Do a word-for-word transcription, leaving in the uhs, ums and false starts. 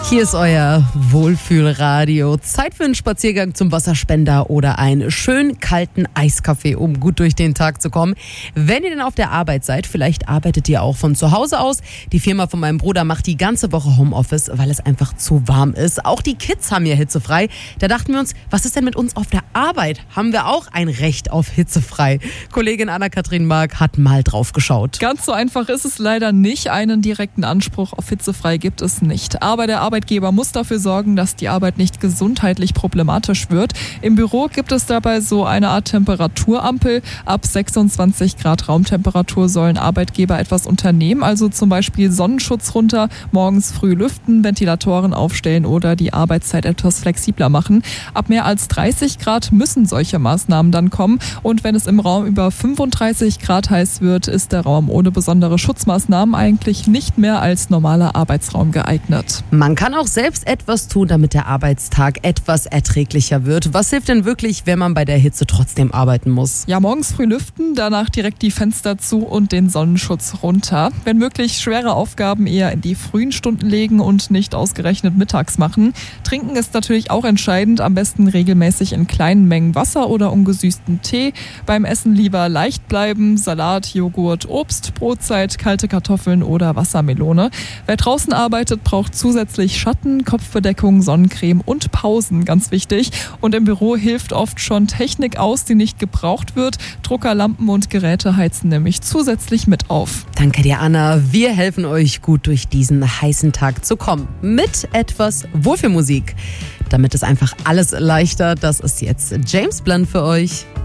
Hier ist euer Wohlfühlradio. Zeit für einen Spaziergang zum Wasserspender oder einen schönen kalten Eiskaffee, um gut durch den Tag zu kommen. Wenn ihr denn auf der Arbeit seid, vielleicht arbeitet ihr auch von zu Hause aus. Die Firma von meinem Bruder macht die ganze Woche Homeoffice, weil es einfach zu warm ist. Auch die Kids haben ja hitzefrei. Da dachten wir uns, was ist denn mit uns auf der Arbeit? Haben wir auch ein Recht auf hitzefrei? Kollegin Anna-Kathrin Mark hat mal drauf geschaut. Ganz so einfach ist es leider nicht. Einen direkten Anspruch auf hitzefrei gibt es nicht. Aber der Arbeitgeber muss dafür sorgen, dass die Arbeit nicht gesundheitlich problematisch wird. Im Büro gibt es dabei so eine Art Temperaturampel. Ab sechsundzwanzig Grad Raumtemperatur sollen Arbeitgeber etwas unternehmen, also zum Beispiel Sonnenschutz runter, morgens früh lüften, Ventilatoren aufstellen oder die Arbeitszeit etwas flexibler machen. Ab mehr als dreißig Grad müssen solche Maßnahmen dann kommen. Und wenn es im Raum über fünfunddreißig Grad heiß wird, ist der Raum ohne besondere Schutzmaßnahmen eigentlich nicht mehr als normaler Arbeitsraum geeignet. Man kann auch selbst etwas tun, damit der Arbeitstag etwas erträglicher wird. Was hilft denn wirklich, wenn man bei der Hitze trotzdem arbeiten muss? Ja, morgens früh lüften, danach direkt die Fenster zu und den Sonnenschutz runter. Wenn möglich, schwere Aufgaben eher in die frühen Stunden legen und nicht ausgerechnet mittags machen. Trinken ist natürlich auch entscheidend, am besten regelmäßig in kleinen Mengen Wasser oder ungesüßten Tee. Beim Essen lieber leicht bleiben, Salat, Joghurt, Obst, Brotzeit, kalte Kartoffeln oder Wassermelone. Wer draußen arbeitet, braucht zusätzlich Schatten, Kopfbedeckung, Sonnencreme und Pausen, ganz wichtig. Und im Büro hilft oft schon Technik aus, die nicht gebraucht wird. Drucker, Lampen und Geräte heizen nämlich zusätzlich mit auf. Danke dir, Anna. Wir helfen euch gut durch diesen heißen Tag zu kommen. Mit etwas Wohlfühlmusik. Damit ist einfach alles leichter. Das ist jetzt James Blunt für euch.